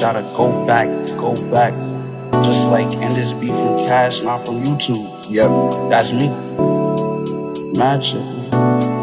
gotta go back. Just like end this beef from Cash, not from YouTube. Yep. That's me. Magic.